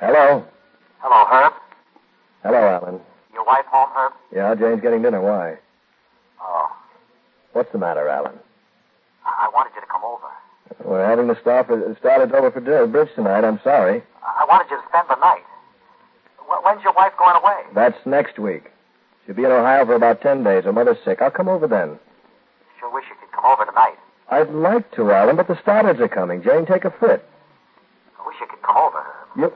Hello? Hello, Herb. Hello, Alan. Your wife home, Herb? Yeah, Jane's getting dinner. Why? Oh. What's the matter, Alan? I wanted you to come over. We're having the started over for bridge tonight. I'm sorry. I wanted you to spend the night. When's your wife going away? That's next week. She'll be in Ohio for about 10 days. Her mother's sick. I'll come over then. Sure wish you could come over tonight. I'd like to, Alan, but the starters are coming. Jane, take a fit. I wish you could come over, Herb.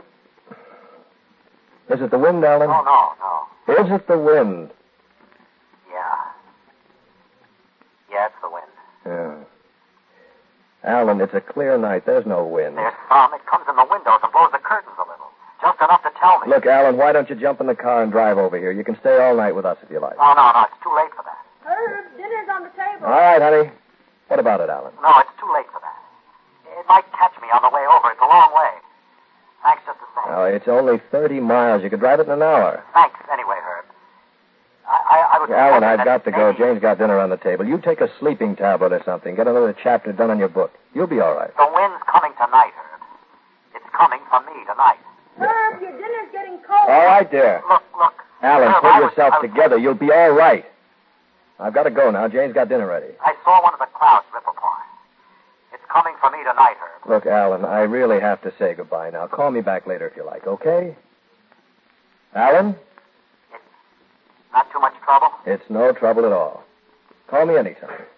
Is it the wind, Alan? No. Is it the wind? Yeah. Yeah, it's the wind. Yeah. Alan, it's a clear night. There's no wind. There's some. It comes in the windows and blows the curtains a little. Just enough to tell me. Look, Alan, why don't you jump in the car and drive over here? You can stay all night with us if you like. No. It's too late for that. Herb, dinner's on the table. All right, honey. What about it, Alan? No, it's too late for that. It might catch me on the way over. It's a long way. Thanks just the same. Oh, it's only 30 miles. You could drive it in an hour. Thanks anyway, Herb. I was... Alan, I've that got to go. maybe... Jane's got dinner on the table. You take a sleeping tablet or something. Get another chapter done on your book. You'll be all right. The wind's coming tonight, Herb. It's coming for me tonight. Herb, your dinner's getting cold. All right, dear. Look. Alan, Herb, pull yourself together. You'll be all right. I've got to go now. Jane's got dinner ready. I saw one of the clouds rip apart. It's coming for me tonight, Herb. Look, Alan, I really have to say goodbye now. Call me back later if you like, okay? Alan? It's not too much trouble? It's no trouble at all. Call me anytime.